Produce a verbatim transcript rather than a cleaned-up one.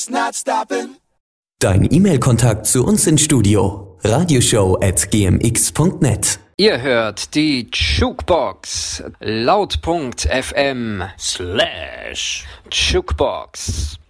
Not stopping. Dein E-Mail-Kontakt zu uns ins Studio. radioshow at gmx punkt net. Ihr hört die Jukebox. Laut.fm slash Jukebox.